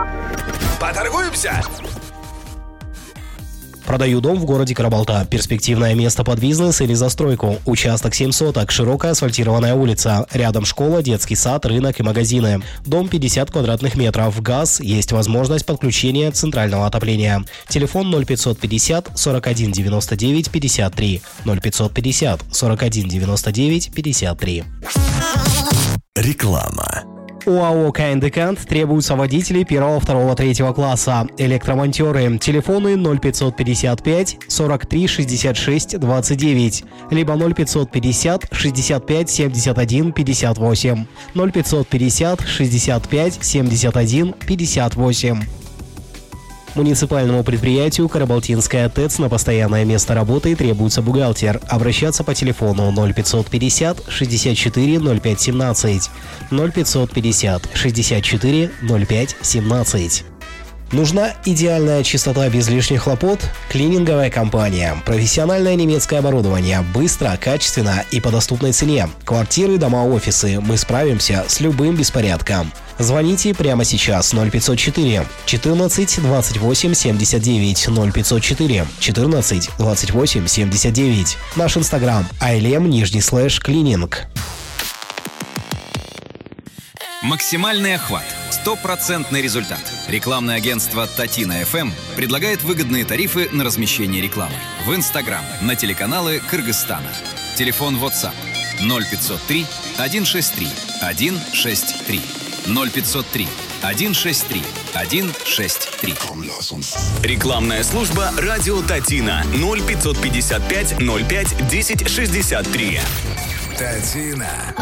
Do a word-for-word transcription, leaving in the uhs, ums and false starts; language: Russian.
Поторгуемся? Продаю дом в городе Карабалта. Перспективное место под бизнес или застройку. Участок семь соток, широкая асфальтированная улица. Рядом школа, детский сад, рынок и магазины. Дом пятьдесят квадратных метров. Газ. Есть возможность подключения центрального отопления. Телефон ноль пятьсот пятьдесят сорок один девяносто девять пятьдесят три. ноль пятьсот пятьдесят сорок один девяносто девять пятьдесят три. Реклама. У АО «КНДКант» требуются водители первого, второго, третьего класса, электромонтеры. Телефоны ноль пятьсот пятьдесят пять сорок три шестьдесят шесть двадцать девять, либо ноль пятьсот пятьдесят шестьдесят пять семьдесят один пятьдесят восемь, ноль пятьсот пятьдесят шестьдесят пять семьдесят один пятьдесят восемь. Муниципальному предприятию «Карабалтинская ТЭЦ» на постоянное место работы требуется бухгалтер. Обращаться по телефону ноль пятьсот пятьдесят шестьдесят четыре ноль пять семнадцать, ноль пятьсот пятьдесят шестьдесят четыре ноль пять семнадцать. Нужна идеальная чистота без лишних хлопот? Клининговая компания. Профессиональное немецкое оборудование. Быстро, качественно и по доступной цене. Квартиры, дома, офисы. Мы справимся с любым беспорядком. Звоните прямо сейчас ноль пятьсот четыре четырнадцать двадцать восемь семьдесят девять, ноль пятьсот четыре четырнадцать двадцать восемь семьдесят девять. Наш инстаграм айлем нижний слэш клининг. Максимальный охват. Стопроцентный результат. Рекламное агентство Татина эф эм предлагает выгодные тарифы на размещение рекламы в Инстаграм, на телеканалы Кыргызстана. Телефон WhatsApp ноль пятьсот три сто шестьдесят три сто шестьдесят три, ноль пятьсот три сто шестьдесят три сто шестьдесят три. Рекламная служба «Радио Татина» ноль пятьсот пятьдесят пять ноль пять десять шестьдесят три. Татина.